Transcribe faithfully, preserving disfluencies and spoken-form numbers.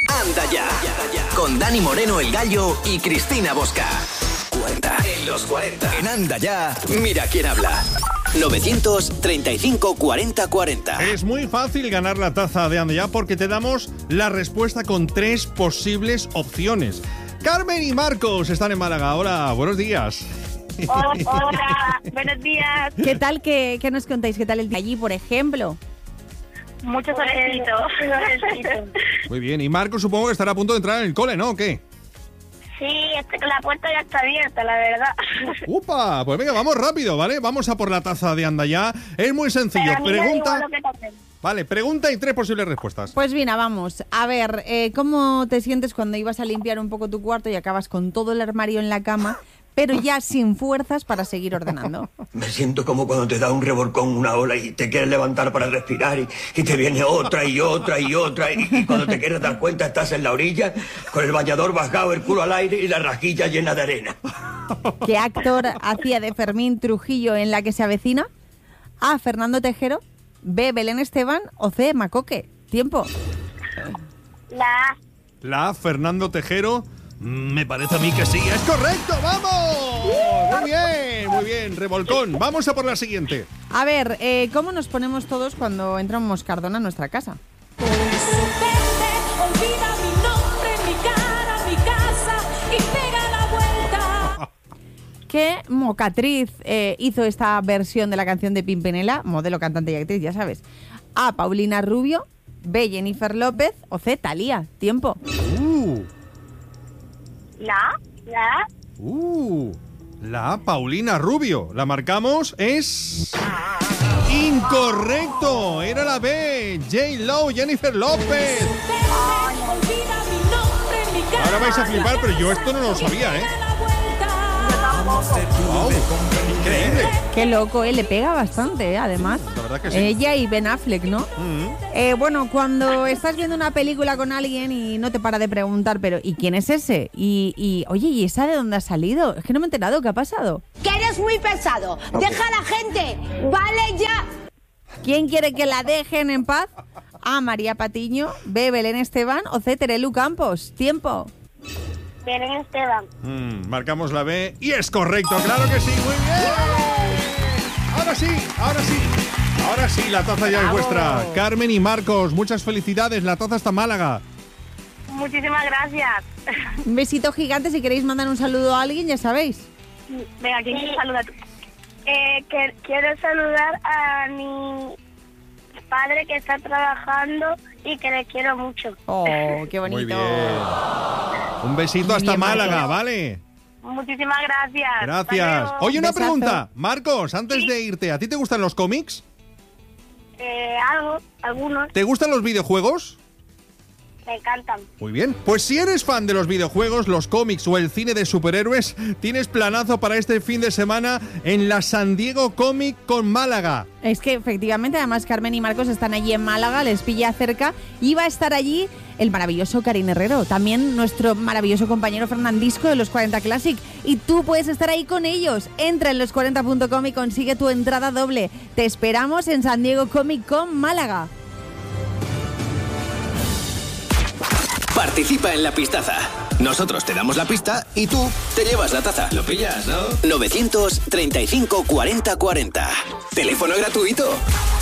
Anda ya, con Dani Moreno el Gallo y Cristina Bosca. Cuenta en los cuarenta. En Anda ya, mira quién habla. novecientos treinta y cinco cuarenta cuarenta. Es muy fácil ganar la taza de Anda ya porque te damos la respuesta con tres posibles opciones. Carmen y Marcos están en Málaga. Hola, buenos días. Hola, hola, buenos días. ¿Qué tal? ¿Qué, qué nos contáis? ¿Qué tal el día allí, por ejemplo? Mucho solecito. Muy bien, y Marcos supongo que estará a punto de entrar en el cole, ¿no? ¿O qué? Sí, este, la puerta ya está abierta, la verdad. ¡Upa! Pues venga, vamos rápido, ¿vale? Vamos a por la taza de Anda ya. Es muy sencillo. Pregunta... Vale, pregunta y tres posibles respuestas. Pues bien, vamos. A ver, eh, ¿cómo te sientes cuando ibas a limpiar un poco tu cuarto y acabas con todo el armario en la cama, pero ya sin fuerzas para seguir ordenando? Me siento como cuando te da un revolcón una ola y te quieres levantar para respirar y, y te viene otra y otra y otra y, y cuando te quieres dar cuenta estás en la orilla con el bañador bajado, el culo al aire y la rajilla llena de arena. ¿Qué actor hacía de Fermín Trujillo en La que se avecina? A. Fernando Tejero, B. Belén Esteban o C. Macoque. Tiempo. La A. La A, Fernando Tejero. Me parece a mí que sí. ¡Es correcto! ¡Vamos! Muy bien, muy bien. Revolcón. Vamos a por la siguiente. A ver, eh, ¿cómo nos ponemos todos cuando entra un moscardón a nuestra casa? Olvida mi nombre, mi cara, mi casa y pega la vuelta. ¿Qué mocatriz eh, hizo esta versión de la canción de Pimpinela? Modelo, cantante y actriz, ya sabes. A. Paulina Rubio, B. Jennifer López o C. Thalía. Tiempo. Uh. La A. La A. Uh. La A, Paulina Rubio. ¿La marcamos? Es... incorrecto. Era la B. J-Lo, Jennifer López. Ahora vais a flipar, pero yo esto no lo sabía, ¿eh? Wow, increíble. Qué loco, ¿eh? Le pega bastante, ¿eh? Además. La verdad que sí. Ella y Ben Affleck, ¿no? Mm-hmm. Eh, bueno, cuando estás viendo una película con alguien y no te para de preguntar, pero ¿y quién es ese? Y, y oye, ¿y esa de dónde ha salido? Es que no me he enterado, ¿qué ha pasado? Que eres muy pesado. Deja a la gente. Vale ya. ¿Quién quiere que la dejen en paz? A. María Patiño, B. Belén Esteban o C. Terelu Campos. Tiempo. Belén Esteban. Mm, marcamos la B y es correcto, claro que sí, muy bien. Ahora sí, ahora sí, ahora sí, la taza ya es vuestra. Carmen y Marcos, muchas felicidades, la taza está en Málaga. Muchísimas gracias. Un besito gigante, si queréis mandar un saludo a alguien, ya sabéis. Venga, ¿quién quiere saludar? Eh, que, quiero saludar a mi padre que está trabajando y que le quiero mucho. Oh, qué bonito. Muy bien. Un besito hasta bien, Málaga, Marcos. ¿vale? Muchísimas gracias. Gracias. Oye, una Besazo. pregunta. Marcos, antes Sí. de irte, ¿a ti te gustan los cómics? Eh, algo, algunos, ¿Te gustan los videojuegos? me encantan. Muy bien. Pues si eres fan de los videojuegos, los cómics o el cine de superhéroes, tienes planazo para este fin de semana en la San Diego Comic Con Málaga. Es que efectivamente, además Carmen y Marcos están allí en Málaga, les pilla cerca y va a estar allí el maravilloso Karin Herrero, también nuestro maravilloso compañero Fernandisco de los cuarenta Classic, y tú puedes estar ahí con ellos. Entra en los cuarenta punto com y consigue tu entrada doble. Te esperamos en San Diego Comic Con Málaga. Participa en la pistaza. Nosotros te damos la pista y tú te llevas la taza. ¿Lo pillas, no? novecientos treinta y cinco cuarenta cuarenta. Teléfono gratuito.